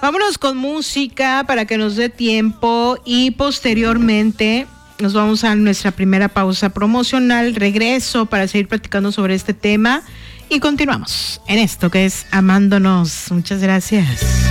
Vámonos con música para que nos dé tiempo y posteriormente nos vamos a nuestra primera pausa promocional, regreso para seguir platicando sobre este tema y continuamos en esto que es Amándonos. Muchas gracias.